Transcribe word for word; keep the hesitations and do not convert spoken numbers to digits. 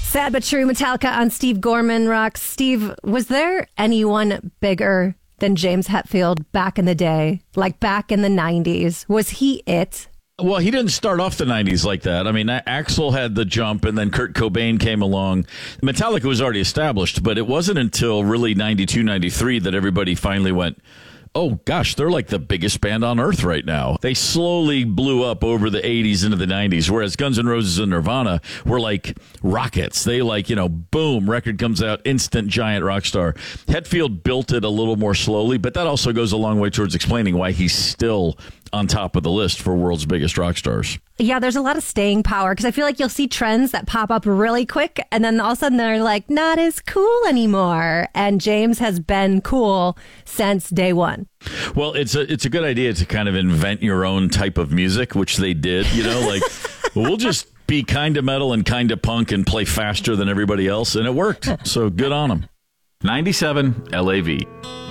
Sad but true, Metallica on Steve Gorman rocks. Steve, was there anyone bigger than James Hetfield back in the day? Like back in the nineties? Was he it? Well, he didn't start off the nineties like that. I mean, Axl had the jump, and then Kurt Cobain came along. Metallica was already established, but it wasn't until really ninety-two, ninety-three that everybody finally went, oh, gosh, they're like the biggest band on earth right now. They slowly blew up over the eighties into the nineties, whereas Guns N' Roses and Nirvana were like rockets. They like, you know, boom, record comes out, instant giant rock star. Hetfield built it a little more slowly, but that also goes a long way towards explaining why he's still on top of the list for world's biggest rock stars. Yeah, there's a lot of staying power because I feel like you'll see trends that pop up really quick and then all of a sudden they're like not as cool anymore. And James has been cool since day one. Well, it's a it's a good idea to kind of invent your own type of music, which they did, you know, like we'll just be kind of metal and kind of punk and play faster than everybody else. And it worked. So good on them. ninety-seven L A V.